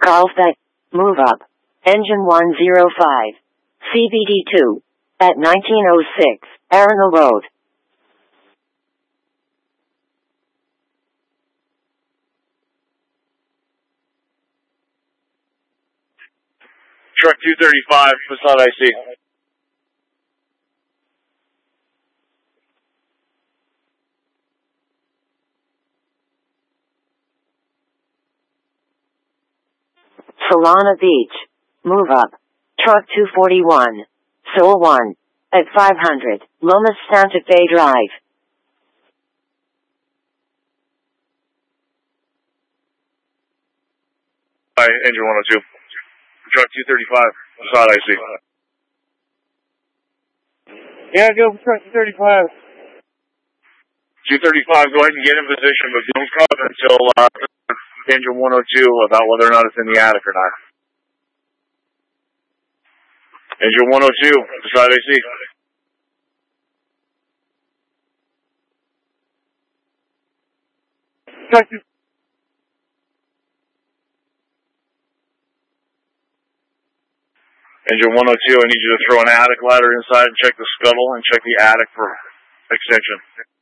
Carlsbad, move up. Engine 105. CVD2. At 1906, Arundel Road. Truck 235, Facade IC. Solana Beach. Move up. Truck 241. Sol 1. At 500, Lomas Santa Fe Drive. Hi, Engine 102. Truck 235, Facade IC. Yeah, go for truck 235. 235, go ahead and get in position, but don't come until Engine 102 about whether or not it's in the attic or not. Engine 102, Facade IC. Truck Engine 102, I need you to throw an attic ladder inside and check the scuttle and check the attic for extension.